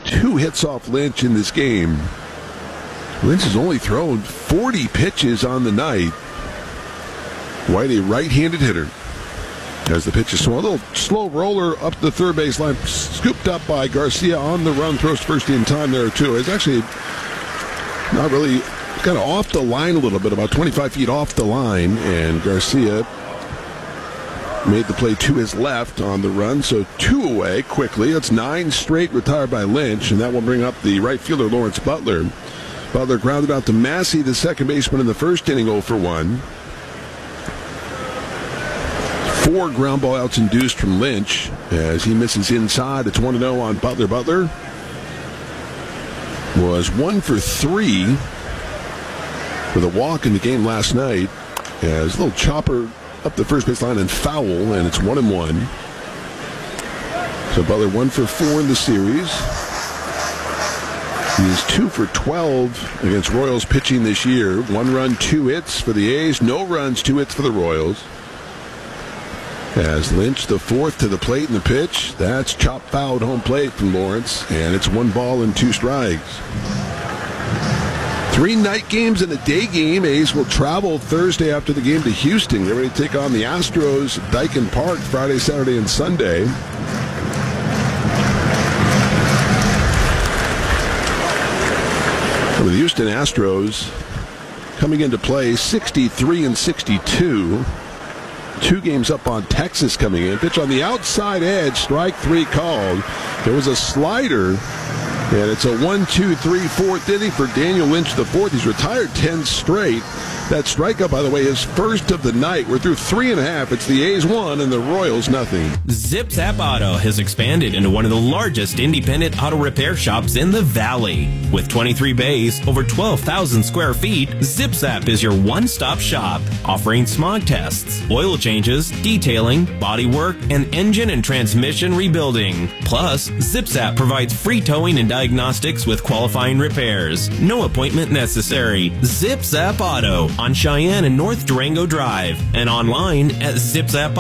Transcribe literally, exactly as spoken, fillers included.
two hits off Lynch in this game. Lynch has only thrown forty pitches on the night. White, a right-handed hitter. As the pitch is swung, a little slow roller up the third base line, scooped up by Garcia on the run, throws first in time there too. It's actually not really, kind of off the line a little bit, about twenty-five feet off the line, and Garcia made the play to his left on the run, so two away quickly. That's nine straight retired by Lynch, and that will bring up the right fielder Lawrence Butler. Butler grounded out to Massey, the second baseman, in the first inning, oh for one. Four ground ball outs induced from Lynch as he misses inside. It's one oh on Butler. Butler was one for three with a walk in the game last night. As a little chopper up the first base line and foul, and it's one and one. So Butler one for four in the series. He is two for twelve against Royals pitching this year. One run, two hits for the A's. No runs, two hits for the Royals. As Lynch, the fourth, to the plate in the pitch. That's chopped foul at home plate from Lawrence, and it's one ball and two strikes. Three night games and a day game. A's will travel Thursday after the game to Houston. Get ready to take on the Astros at Daikin Park Friday, Saturday, and Sunday. For the Houston Astros, coming into play, sixty-three and sixty-two. Two games up on Texas coming in. Pitch on the outside edge, strike three called. There was a slider, and it's a one, two, three, fourth inning for Daniel Lynch the fourth. He's retired ten straight. That strikeout, by the way, is first of the night. We're through three and a half. It's the A's one and the Royals nothing. Zip Zap Auto has expanded into one of the largest independent auto repair shops in the Valley. With twenty-three bays, over twelve thousand square feet, Zip Zap is your one-stop shop, offering smog tests, oil changes, detailing, body work, and engine and transmission rebuilding. Plus, Zip Zap provides free towing and diagnostics with qualifying repairs. No appointment necessary. Zip Zap Auto on Cheyenne and North Durango Drive, and online at zip zap